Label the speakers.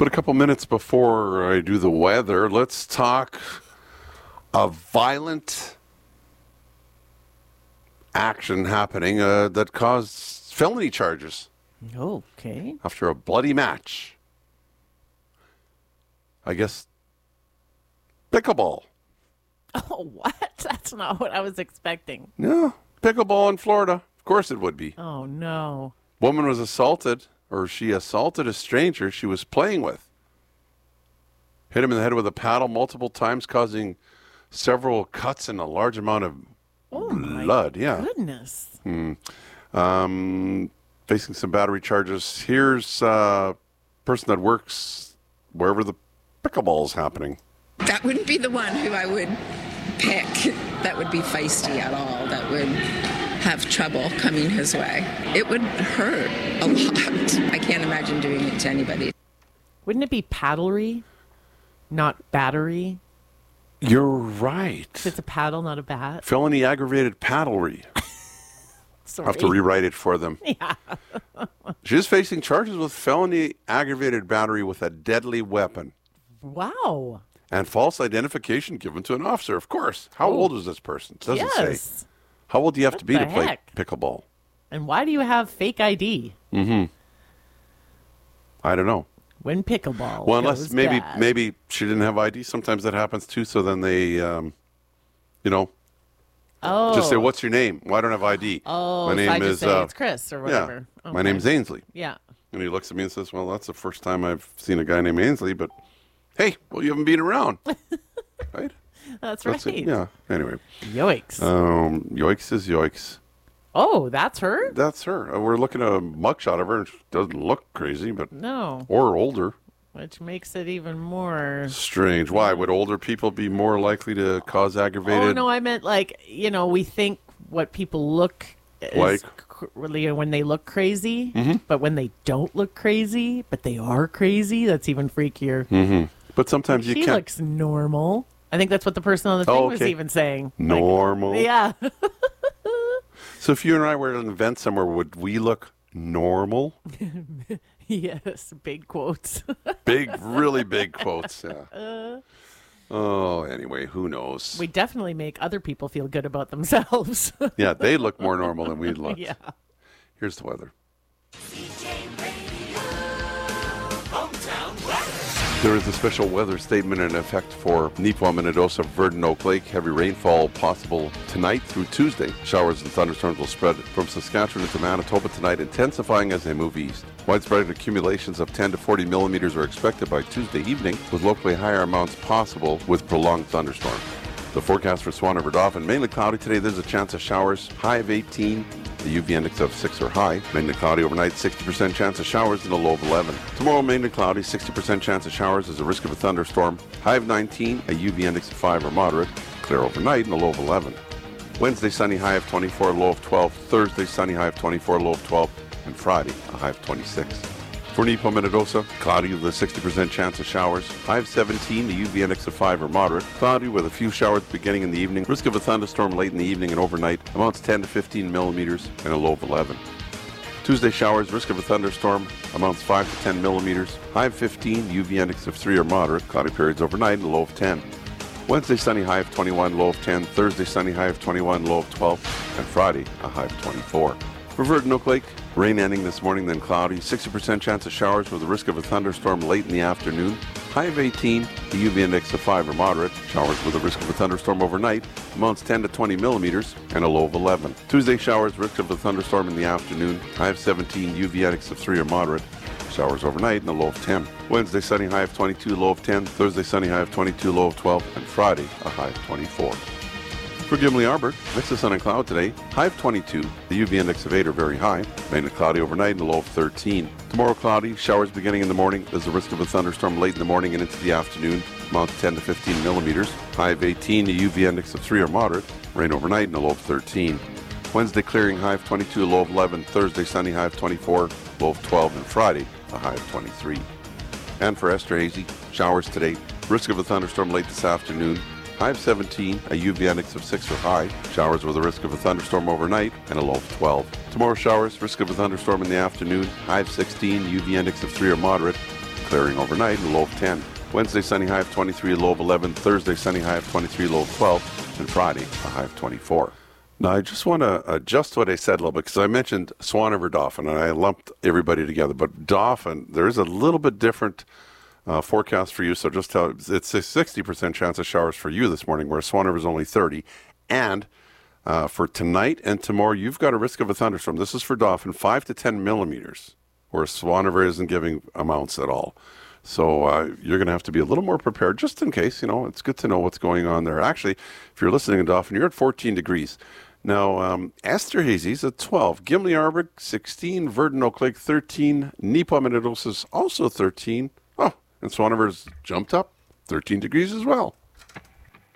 Speaker 1: But a couple minutes before I do the weather, let's talk a violent action happening that caused felony charges
Speaker 2: Okay.
Speaker 1: after a bloody match. I guess pickleball.
Speaker 2: Oh, what? That's not what I was expecting.
Speaker 1: Yeah, pickleball in Florida. Of course it would be.
Speaker 2: Oh, no.
Speaker 1: Woman was assaulted, or she assaulted a stranger she was playing with. Hit him in the head with a paddle multiple times, causing several cuts and a large amount of blood. Yeah.
Speaker 2: Goodness.
Speaker 1: Facing some battery charges. Here's a person that works wherever the pickleball is happening.
Speaker 3: That wouldn't be the one who I would pick that would be feisty at all, that would have trouble coming his way. It would hurt a lot. I can't imagine doing it to anybody.
Speaker 2: Wouldn't it be paddlery, not battery?
Speaker 1: You're right.
Speaker 2: It's a paddle, not a bat.
Speaker 1: Felony aggravated paddlery.
Speaker 2: Sorry.
Speaker 1: I'll have to rewrite it for them.
Speaker 2: Yeah.
Speaker 1: She's facing charges with felony aggravated battery with a deadly weapon
Speaker 2: Wow.
Speaker 1: and false identification given to an officer, of course. How old is this person? It doesn't say.
Speaker 2: Yes.
Speaker 1: How old do you have to be
Speaker 2: the
Speaker 1: to play
Speaker 2: heck?
Speaker 1: pickleball?
Speaker 2: And why do you have fake ID
Speaker 1: I don't know.
Speaker 2: when pickleball
Speaker 1: Well, unless
Speaker 2: goes
Speaker 1: maybe
Speaker 2: bad?
Speaker 1: maybe she didn't have ID. Sometimes that happens too. So then they, just say, "What's your name?" Well, I don't have ID.
Speaker 2: Oh,
Speaker 1: my
Speaker 2: so
Speaker 1: name
Speaker 2: I just
Speaker 1: is
Speaker 2: say it's Chris or
Speaker 1: yeah.
Speaker 2: whatever.
Speaker 1: My
Speaker 2: Okay.
Speaker 1: name's Ainsley.
Speaker 2: Yeah.
Speaker 1: And he looks at me and says, "Well, that's the first time I've seen a guy named Ainsley, but hey, well, you haven't been around, right?"
Speaker 2: That's
Speaker 1: That's
Speaker 2: right.
Speaker 1: it. Yeah. Anyway,
Speaker 2: Yoicks.
Speaker 1: yoicks is yoicks.
Speaker 2: Oh, that's her?
Speaker 1: That's her. We're looking at a mugshot of her, and she doesn't look crazy, but
Speaker 2: No.
Speaker 1: or older.
Speaker 2: Which makes it even more.
Speaker 1: Strange. Why would older people be more likely to cause aggravated?
Speaker 2: Oh, no, I meant we think what people look
Speaker 1: Like?
Speaker 2: is really when they look crazy, but when they don't look crazy, but they are crazy, that's even freakier.
Speaker 1: But sometimes
Speaker 2: She
Speaker 1: you can't.
Speaker 2: looks normal. I think that's what the person on the thing
Speaker 1: Oh,
Speaker 2: was
Speaker 1: okay.
Speaker 2: even saying.
Speaker 1: Normal.
Speaker 2: Yeah.
Speaker 1: So if you and I were at an event somewhere, would we look normal?
Speaker 2: Yes. Big quotes.
Speaker 1: Big, really big quotes. Yeah. Oh, anyway, who knows?
Speaker 2: We definitely make other people feel good about themselves.
Speaker 1: Yeah, they look more normal than we look.
Speaker 2: Yeah.
Speaker 1: Here's the weather. There is a special weather statement in effect for Neepawa, Minnedosa, Verdon, Oak Lake. Heavy rainfall possible tonight through Tuesday. Showers and thunderstorms will spread from Saskatchewan into Manitoba tonight, intensifying as they move east. Widespread accumulations of 10 to 40 millimeters are expected by Tuesday evening, with locally higher amounts possible with prolonged thunderstorms. The forecast for Swan River Dauphin, mainly cloudy today. There's a chance of showers, high of 18. The UV index of 6 or high. Mainly cloudy overnight, 60% chance of showers and a low of 11. Tomorrow, mainly cloudy, 60% chance of showers. There's a risk of a thunderstorm. High of 19, a UV index of 5 or moderate. Clear overnight and a low of 11. Wednesday, sunny, high of 24, low of 12. Thursday, sunny, high of 24, low of 12. And Friday, a high of 26. For Neepawa, Minnedosa, cloudy with a 60% chance of showers. High of 17, the UV index of 5 or moderate. Cloudy with a few showers beginning in the evening. Risk of a thunderstorm late in the evening and overnight. Amounts 10 to 15 millimeters and a low of 11. Tuesday showers, risk of a thunderstorm. Amounts 5 to 10 millimeters. High of 15, UV index of 3 or moderate. Cloudy periods overnight and a low of 10. Wednesday, sunny, high of 21, low of 10. Thursday, sunny, high of 21, low of 12. And Friday, a high of 24. For Verdon, Oak Lake, rain ending this morning, then cloudy. 60% chance of showers with a risk of a thunderstorm late in the afternoon. High of 18, the UV index of 5 or moderate. Showers with a risk of a thunderstorm overnight. Amounts 10 to 20 millimeters and a low of 11. Tuesday showers, risk of a thunderstorm in the afternoon. High of 17, UV index of 3 or moderate. Showers overnight and a low of 10. Wednesday, sunny, high of 22, low of 10. Thursday, sunny, high of 22, low of 12. And Friday, a high of 24. For Gimli Arbor, mix of sun and cloud today. High of 22, the UV index of 8 or very high. Mainly cloudy overnight and a low of 13. Tomorrow cloudy, showers beginning in the morning. There's a risk of a thunderstorm late in the morning and into the afternoon. Amounts 10 to 15 millimeters. High of 18, the UV index of 3 or moderate. Rain overnight and a low of 13. Wednesday clearing, high of 22, low of 11. Thursday sunny, high of 24, low of 12. And Friday, a high of 23. And for Esterhazy, showers today. Risk of a thunderstorm late this afternoon. High of 17, a UV index of 6 or high. Showers with a risk of a thunderstorm overnight and a low of 12. Tomorrow showers, risk of a thunderstorm in the afternoon. High of 16, UV index of 3 or moderate. clearing overnight, and low of 10. Wednesday, sunny high of 23, low of 11. Thursday, sunny high of 23, low of 12. And Friday, a high of 24. Now, I just want to adjust what I said a little bit because I mentioned Swan River Dauphin, and I lumped everybody together. But Dauphin, there is a little bit different forecast for you. So just tell it's a 60% chance of showers for you this morning, whereas Swan River is only 30. And for tonight and tomorrow, you've got a risk of a thunderstorm. This is for Dauphin, 5 to 10 millimeters, whereas Swan River isn't giving amounts at all. So you're going to have to be a little more prepared just in case. It's good to know what's going on there. Actually, if you're listening in Dauphin, you're at 14 degrees. Now, Esterhazy's at 12. Gimli Arbor, 16. Verdun Oak Lake, 13. Neepawa Minnedosa's also 13. Oh, and Swan River's jumped up 13 degrees as well.